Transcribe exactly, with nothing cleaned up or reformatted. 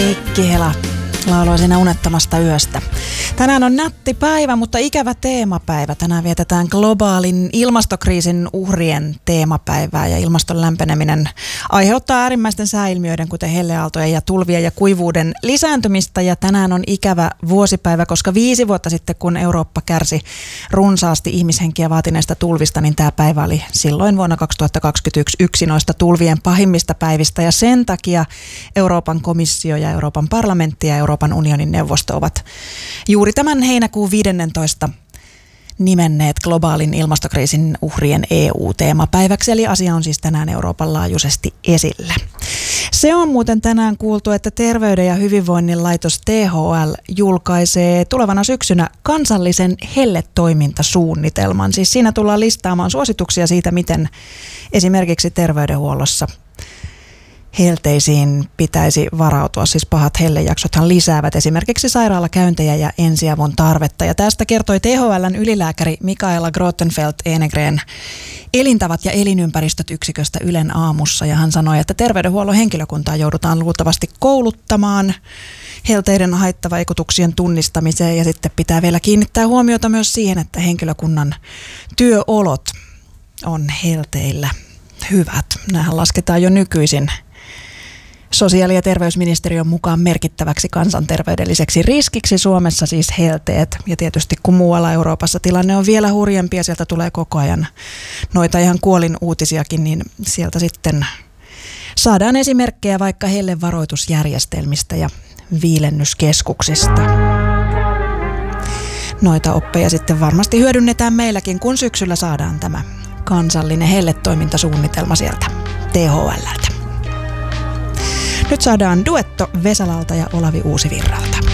Heikki Hela lauloi siinä unettomasta yöstä. Tänään on nätti päivä, mutta ikävä teemapäivä. Tänään vietetään globaalin ilmastokriisin uhrien teemapäivää ja ilmaston lämpeneminen aiheuttaa äärimmäisten sääilmiöiden, kuten helleaaltojen ja tulvien ja kuivuuden lisääntymistä. Ja tänään on ikävä vuosipäivä, koska viisi vuotta sitten, kun Eurooppa kärsi runsaasti ihmishenkiä vaatineista tulvista, niin tämä päivä oli silloin vuonna kaksituhattakaksikymmentäyksi yksi noista tulvien pahimmista päivistä. Ja sen takia Euroopan komissio ja Euroopan parlamentti ja Euroopan unionin neuvosto ovat juuri tämän heinäkuun viidennentoista nimenneet globaalin ilmastokriisin uhrien E U-teemapäiväksi, eli asia on siis tänään Euroopan laajuisesti esillä. Se on muuten tänään kuultu, että Terveyden ja hyvinvoinnin laitos T H L julkaisee tulevana syksynä kansallisen helletoimintasuunnitelman. Siis siinä tullaan listaamaan suosituksia siitä, miten esimerkiksi terveydenhuollossa helteisiin pitäisi varautua, siis pahat hellejaksothan lisäävät esimerkiksi sairaalakäyntejä ja ensiavun tarvetta. Ja tästä kertoi T H L:n ylilääkäri Mikaela Grottenfeldt-Enegren elintavat ja elinympäristöt yksiköstä Ylen aamussa. Ja hän sanoi, että terveydenhuollon henkilökuntaa joudutaan luultavasti kouluttamaan helteiden haittavaikutuksien tunnistamiseen. Ja sitten pitää vielä kiinnittää huomiota myös siihen, että henkilökunnan työolot on helteillä hyvät. Nämähän lasketaan jo nykyisin sosiaali- ja terveysministeriön mukaan merkittäväksi kansanterveydelliseksi riskiksi Suomessa, siis helteet. Ja tietysti kun muualla Euroopassa tilanne on vielä hurjempi ja sieltä tulee koko ajan noita ihan kuolin uutisiakin, niin sieltä sitten saadaan esimerkkejä vaikka hellevaroitusjärjestelmistä ja viilennyskeskuksista. Noita oppeja sitten varmasti hyödynnetään meilläkin, kun syksyllä saadaan tämä kansallinen helletoimintasuunnitelma sieltä T H L:ltä. Nyt saadaan duetto Vesalalta ja Olavi Uusivirralta.